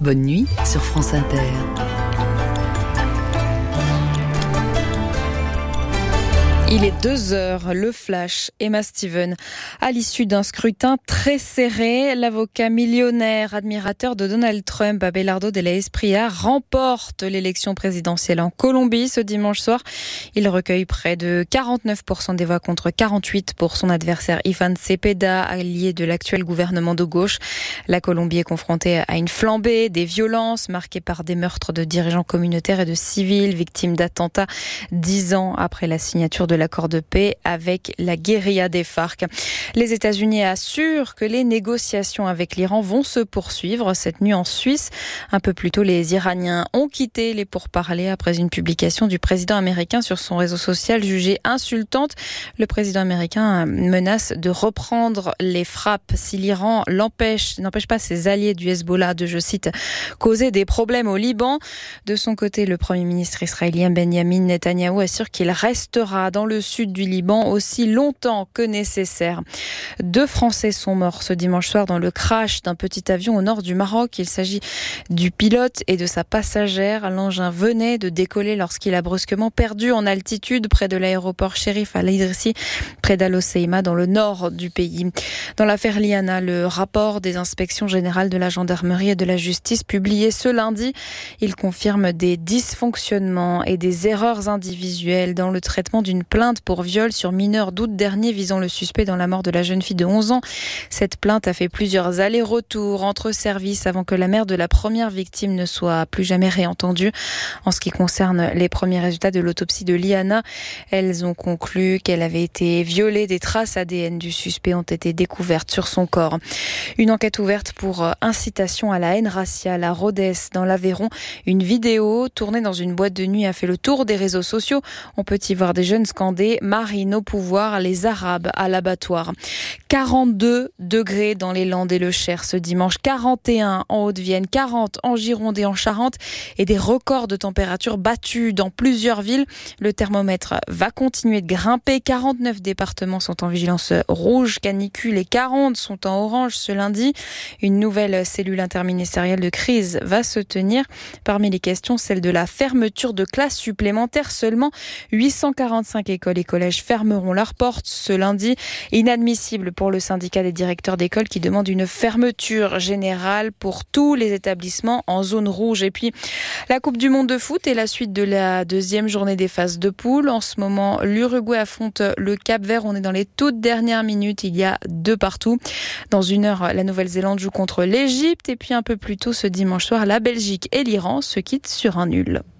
Bonne nuit sur France Inter. Il est 2h, le flash, Emma Steven. À l'issue d'un scrutin très serré, l'avocat millionnaire, admirateur de Donald Trump, Abelardo de la Espriella, remporte l'élection présidentielle en Colombie ce dimanche soir. Il recueille près de 49% des voix contre 48% pour son adversaire Iván Cepeda, allié de l'actuel gouvernement de gauche. La Colombie est confrontée à une flambée des violences marquées par des meurtres de dirigeants communautaires et de civils victimes d'attentats 10 ans après la signature de l'accord de paix avec la guérilla des FARC. Les États-Unis assurent que les négociations avec l'Iran vont se poursuivre cette nuit en Suisse. Un peu plus tôt, les Iraniens ont quitté les pourparlers après une publication du président américain sur son réseau social jugée insultante. Le président américain menace de reprendre les frappes si l'Iran n'empêche pas ses alliés du Hezbollah de, je cite, causer des problèmes au Liban. De son côté, le premier ministre israélien Benjamin Netanyahou assure qu'il restera dans le sud du Liban aussi longtemps que nécessaire. 2 Français sont morts ce dimanche soir dans le crash d'un petit avion au nord du Maroc. Il s'agit du pilote et de sa passagère. L'engin venait de décoller lorsqu'il a brusquement perdu en altitude près de l'aéroport Chérif Al Idrissi, près d'Al Hoceima, dans le nord du pays. Dans l'affaire Liana, le rapport des inspections générales de la gendarmerie et de la justice publié ce lundi, il confirme des dysfonctionnements et des erreurs individuelles dans le traitement d'une plainte pour viol sur mineur d'août dernier visant le suspect dans la mort de la jeune fille de 11 ans. Cette plainte a fait plusieurs allers-retours entre services avant que la mère de la première victime ne soit plus jamais réentendue. En ce qui concerne les premiers résultats de l'autopsie de Liana, elles ont conclu qu'elle avait été violée. Des traces ADN du suspect ont été découvertes sur son corps. Une enquête ouverte pour incitation à la haine raciale à Rodez, dans l'Aveyron. Une vidéo tournée dans une boîte de nuit a fait le tour des réseaux sociaux. On peut y voir des jeunes scandés « Marine au pouvoir, les Arabes à l'abattoir ». 42 degrés dans les Landes et le Cher ce dimanche, 41 en Haute-Vienne, 40 en Gironde et en Charente et des records de température battus dans plusieurs villes. Le thermomètre va continuer de grimper. 49 départements sont en vigilance rouge, canicule et 40 sont en orange ce lundi. Une nouvelle cellule interministérielle de crise va se tenir. Parmi les questions, celle de la fermeture de classes supplémentaires. Seulement 845 écoles et collèges fermeront leurs portes ce lundi. Inadmissible pour le syndicat des directeurs d'école qui demande une fermeture générale pour tous les établissements en zone rouge. Et puis, la Coupe du Monde de foot et la suite de la deuxième journée des phases de poule. En ce moment, l'Uruguay affronte le Cap-Vert. On est dans les toutes dernières minutes. Il y a 2 partout. Dans 1 heure, la Nouvelle-Zélande joue contre l'Égypte. Et puis, un peu plus tôt ce dimanche soir, la Belgique et l'Iran se quittent sur un nul.